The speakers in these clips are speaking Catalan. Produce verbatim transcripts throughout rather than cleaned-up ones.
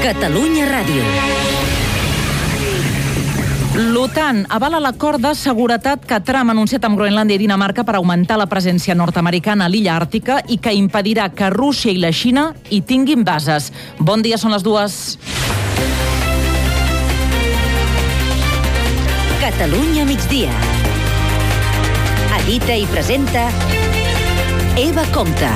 Catalunya Ràdio. L'OTAN avala l'acord de seguretat que Trump ha anunciat amb Groenlàndia i Dinamarca per augmentar la presència nord-americana a l'illa àrtica i que impedirà que Rússia i la Xina hi tinguin bases. Bon dia, són les dues. Catalunya migdia. Edita i presenta Eva Compte.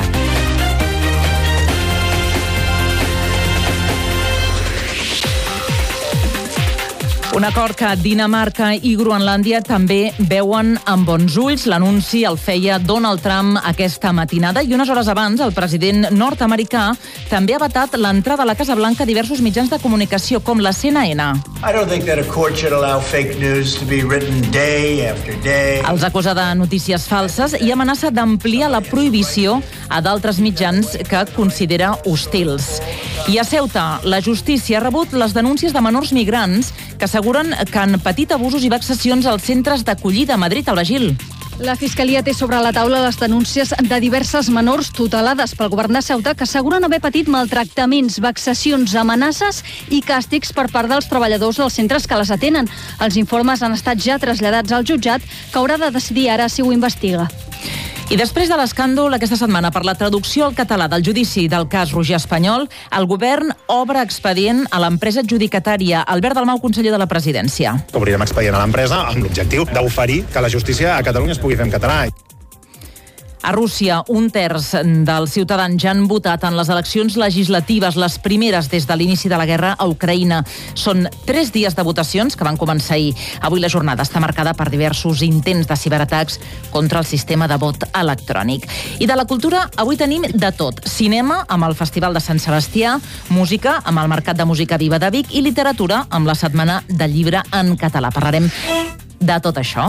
Un acord que Dinamarca i Groenlàndia també veuen amb bons ulls. L'anunci el feia Donald Trump aquesta matinada i unes hores abans el president nord-americà també ha vetat l'entrada a la Casa Blanca a diversos mitjans de comunicació com la C N N. I don't think that a court should allow fake news to be written day after day. Els acusa de notícies falses i amenaça d'ampliar la prohibició a d'altres mitjans que considera hostils. I a Ceuta, la justícia ha rebut les denúncies de menors migrants que asseguren que han patit abusos i vexacions als centres d'acollida a Madrid, al Bagil. La Fiscalia té sobre la taula les denúncies de diverses menors tutelades pel govern de Ceuta que asseguren haver patit maltractaments, vexacions, amenaces i càstigs per part dels treballadors dels centres que les atenen. Els informes han estat ja traslladats al jutjat, que haurà de decidir ara si ho investiga. I després de l'escàndol aquesta setmana per la traducció al català del judici del cas Roger Espanyol, el govern obre expedient a l'empresa adjudicatària. Albert Dalmau, conseller de la Presidència. Obrirem expedient a l'empresa amb l'objectiu d'oferir que la justícia a Catalunya es pugui fer en català. A Rússia, un terç dels ciutadans ja han votat en les eleccions legislatives, les primeres des de l'inici de la guerra a Ucraïna. Són tres dies de votacions que van començar ahir. Avui la jornada està marcada per diversos intents de ciberatacs contra el sistema de vot electrònic. I de la cultura, avui tenim de tot. Cinema, amb el Festival de Sant Sebastià, música, amb el Mercat de Música Viva de Vic i literatura, amb la Setmana del Llibre en català. Parlarem de tot això.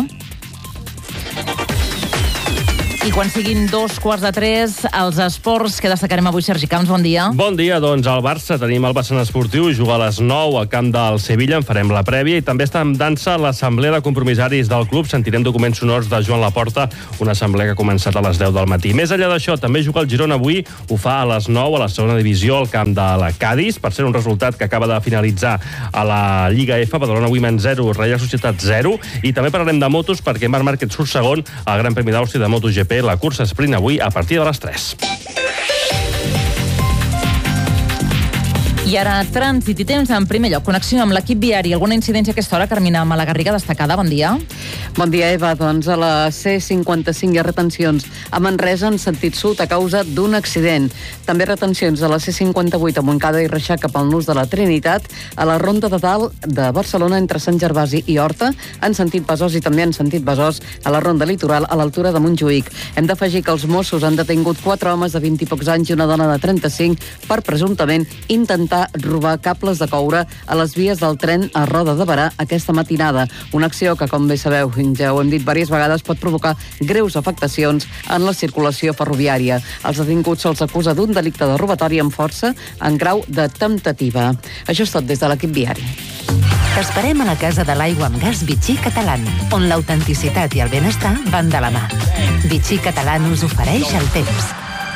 I quan siguin dos quarts de tres, els esports que destacarem avui. Sergi Camps, bon dia. Bon dia, doncs al Barça tenim el vessant esportiu, juga a les nou al camp del Sevilla, en farem la prèvia, i també està en dansa l'assemblea de compromissaris del club. Sentirem documents sonors de Joan Laporta, una assemblea que ha començat a les deu del matí. Més enllà d'això, també juga el Girona avui, ho fa a les nou a la segona divisió al camp de la Cádiz, per ser un resultat que acaba de finalitzar a la Lliga F, Badalona Women zero, Reial Societat zero, i també parlarem de motos perquè Marc Márquez surt segon al Gran Premi d'Àustria de MotoGP, la cursa sprint avui a partir de les tres. I ara, trànsit i temps, en primer lloc, connexió amb l'equip viari. Alguna incidència a aquesta hora? Carmina Malagarriga, destacada, bon dia. Bon dia, Eva. Doncs a la C cinquanta-cinc hi ha retencions a Manresa en sentit sud a causa d'un accident. També retencions a la C cinquanta-vuit a Montcada i Reixac cap al nus de la Trinitat, a la Ronda de Dalt de Barcelona entre Sant Gervasi i Horta, en sentit Besòs i també en sentit Besòs a la Ronda Litoral a l'altura de Montjuïc. Hem d'afegir que els Mossos han detingut quatre homes de vint i pocs anys i una dona de trenta-cinc per presumptament intentar robar cables de coure a les vies del tren a Roda de Berà aquesta matinada. Una acció que, com bé sabeu, ja ho hem dit diverses vegades, pot provocar greus afectacions en la circulació ferroviària. Els detinguts se'ls acusa d'un delicte de robatori amb força en grau de temptativa. Això és tot des de l'equip viari. T'esperem a la Casa de l'Aigua amb Gas Vichy Catalán, on l'autenticitat i el benestar van de la mà. Vichy Catalán us ofereix el temps.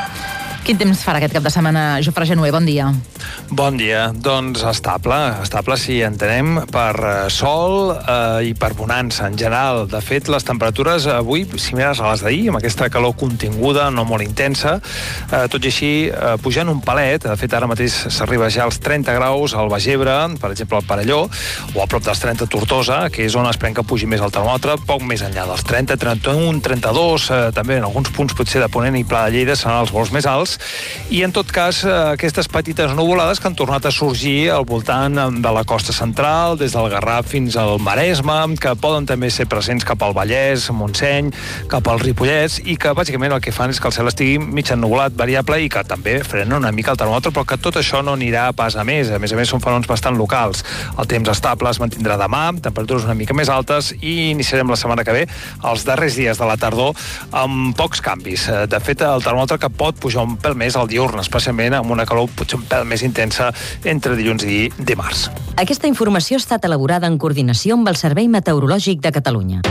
Quin temps farà aquest cap de setmana, Jofre Genuer? Bon dia. Bon dia. Doncs estable, estable si entenem per sol eh, i per bonança en general. De fet, les temperatures avui similars a les d'ahir, amb aquesta calor continguda, no molt intensa, eh, tot i així eh, pujant un palet. De fet, ara mateix s'arriba ja als trenta graus al Bagebre, per exemple al Parelló, o a prop dels trenta a Tortosa, que és on esperem que pugi més el termòmetre, poc més enllà dels trenta, trenta-un, trenta-dos, eh, també en alguns punts potser de Ponent i Pla de Lleida seran els vols més alts. I en tot cas, aquestes petites nuvolades que han tornat a sorgir al voltant de la costa central, des del Garraf fins al Maresme, que poden també ser presents cap al Vallès, Montseny, cap al Ripollès, i que bàsicament el que fan és que el cel estigui mig ennuvolat, variable, i que també frena una mica el termòmetre, però que tot això no anirà pas a més. A més a més, són fenòmens bastant locals. El temps estable es mantindrà demà, temperatures una mica més altes, i iniciarem la setmana que ve, els darrers dies de la tardor, amb pocs canvis. De fet, el termòmetre que pot pujar un pèl més al diürn, especialment amb una calor potser un pèl més intensa entre dilluns i dimarts. Aquesta informació ha estat elaborada en coordinació amb el Servei Meteorològic de Catalunya.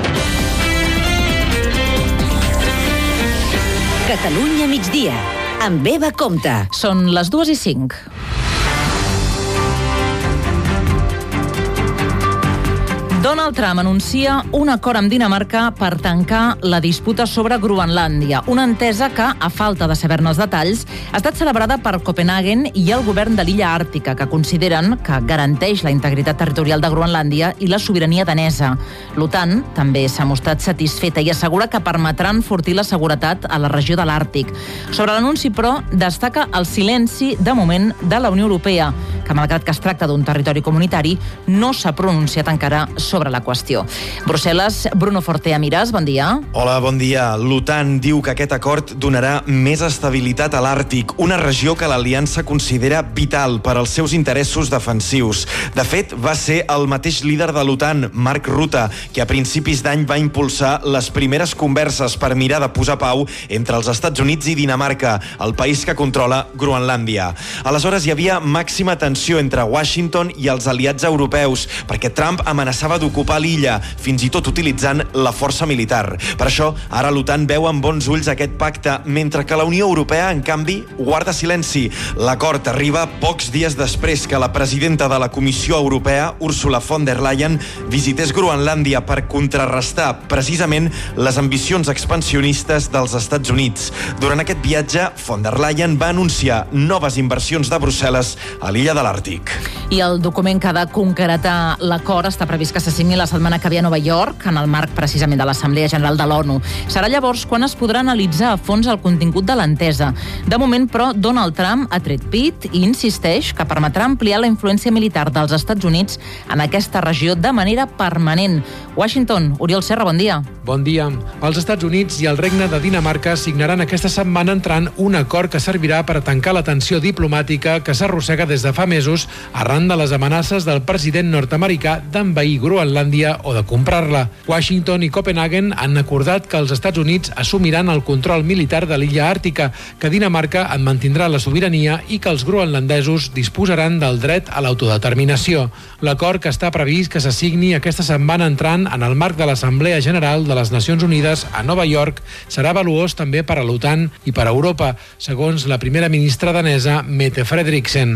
Catalunya migdia, amb Eva Compte. Són les dues i cinc. Donald Trump anuncia un acord amb Dinamarca per tancar la disputa sobre Groenlàndia. Una entesa que, a falta de saber-ne els detalls, ha estat celebrada per Copenhagen i el govern de l'illa àrtica, que consideren que garanteix la integritat territorial de Groenlàndia i la sobirania danesa. L'OTAN també s'ha mostrat satisfeta i assegura que permetrà enfortir la seguretat a la regió de l'Àrtic. Sobre l'anunci, però, destaca el silenci, de moment, de la Unió Europea, que, malgrat que es tracta d'un territori comunitari, no s'ha pronunciat encara sobre la qüestió. Brussel·les, Bruno Fortea Miràs, bon dia. Hola, bon dia. L'OTAN diu que aquest acord donarà més estabilitat a l'Àrtic, una regió que l'Aliança considera vital per als seus interessos defensius. De fet, va ser el mateix líder de l'OTAN, Mark Rutte, que a principis d'any va impulsar les primeres converses per mirar de posar pau entre els Estats Units i Dinamarca, el país que controla Groenlàndia. Aleshores hi havia màxima tensió entre Washington i els aliats europeus, perquè Trump amenaçava d'ocupar l'illa, fins i tot utilitzant la força militar. Per això, ara l'OTAN veu amb bons ulls aquest pacte, mentre que la Unió Europea, en canvi, guarda silenci. L'acord arriba pocs dies després que la presidenta de la Comissió Europea, Ursula von der Leyen, visités Groenlàndia per contrarrestar precisament les ambicions expansionistes dels Estats Units. Durant aquest viatge, von der Leyen va anunciar noves inversions de Brussel·les a l'illa de l'Àrtic. I el document que ha de concretar l'acord està previst que se signi la setmana que ve a Nova York, en el marc precisament de l'Assemblea General de l'ONU. Serà llavors quan es podrà analitzar a fons el contingut de l'entesa. De moment, però, Donald Trump ha tret pit i insisteix que permetrà ampliar la influència militar dels Estats Units en aquesta regió de manera permanent. Washington, Oriol Serra, bon dia. Bon dia. Els Estats Units i el Regne de Dinamarca signaran aquesta setmana entrant un acord que servirà per tancar la tensió diplomàtica que s'arrossega des de fa mesos arran de les amenaces del president nord-americà d'envair Groenlàndia o de comprar-la. Washington i Copenhagen han acordat que els Estats Units assumiran el control militar de l'illa àrtica, que Dinamarca en mantindrà la sobirania i que els groenlandesos disposaran del dret a l'autodeterminació. L'acord, que està previst que se signi aquesta setmana entrant en el marc de l'Assemblea General de les Nacions Unides a Nova York, serà valuós també per a l'OTAN i per a Europa, segons la primera ministra danesa Mette Frederiksen.